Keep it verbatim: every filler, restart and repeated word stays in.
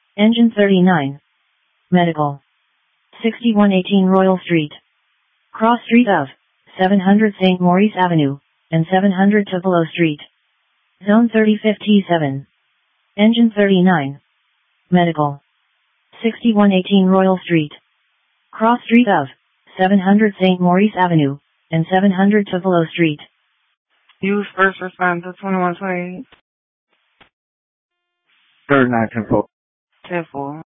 Engine thirty-nine. Medical. sixty-one eighteen Royal Street. Cross Street of seven hundred Saint Maurice Avenue and seven hundred Tupelo Street. Zone thirty fifty-seven. Engine thirty-nine. Medical. sixty-one eighteen Royal Street. Cross Street of seven hundred Saint Maurice Avenue and seven hundred Tupelo Street. Use first responder twenty-one twenty-eight. thirty-nine ten four. ten four.